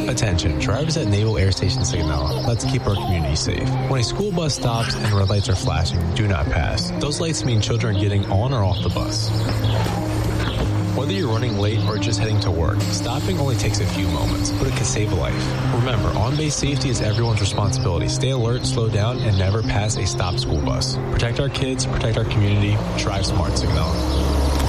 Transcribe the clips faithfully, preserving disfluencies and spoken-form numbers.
Attention, drivers at Naval Air Station Sigonella. Let's keep our community safe. When a school bus stops and red lights are flashing, do not pass. Those lights mean children are getting on or off the bus. Whether you're running late or just heading to work, stopping only takes a few moments, but it can save a life. Remember, on-base safety is everyone's responsibility. Stay alert, slow down, and never pass a stopped school bus. Protect our kids, protect our community, drive smart, Sigonella.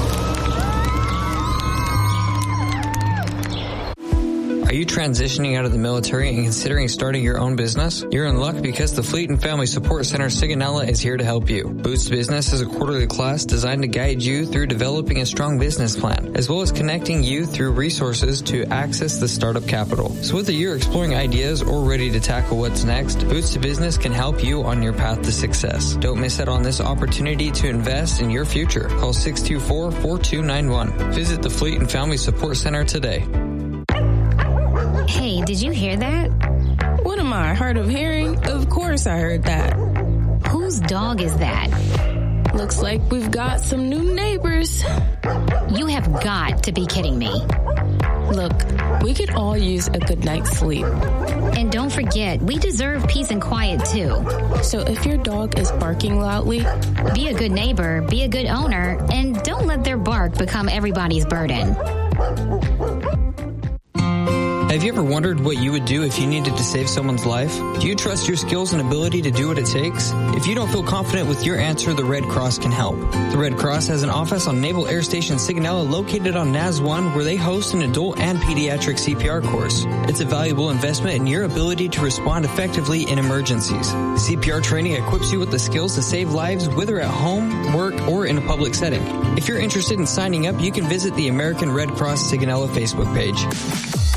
Are you transitioning out of the military and considering starting your own business? You're in luck because the Fleet and Family Support Center Sigonella is here to help you. Boost Business is a quarterly class designed to guide you through developing a strong business plan, as well as connecting you through resources to access the startup capital. So whether you're exploring ideas or ready to tackle what's next, Boost Business can help you on your path to success. Don't miss out on this opportunity to invest in your future. Call six two four, four two nine one. Visit the Fleet and Family Support Center today. Hey, did you hear that? What am I, hard of hearing? Of course I heard that. Whose dog is that? Looks like we've got some new neighbors. You have got to be kidding me. Look, we could all use a good night's sleep. And don't forget, we deserve peace and quiet too. So if your dog is barking loudly, be a good neighbor, be a good owner, and don't let their bark become everybody's burden. Have you ever wondered what you would do if you needed to save someone's life? Do you trust your skills and ability to do what it takes? If you don't feel confident with your answer, the Red Cross can help. The Red Cross has an office on Naval Air Station Sigonella located on N A S one, where they host an adult and pediatric C P R course. It's a valuable investment in your ability to respond effectively in emergencies. C P R training equips you with the skills to save lives, whether at home, work, or in a public setting. If you're interested in signing up, you can visit the American Red Cross Sigonella Facebook page.